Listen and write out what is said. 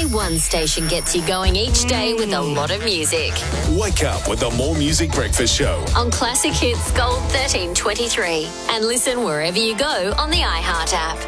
only one station gets you going each day with a lot of music. Wake up with the More Music Breakfast Show On Classic Hits Gold 1323. And listen wherever you go on the iHeart app.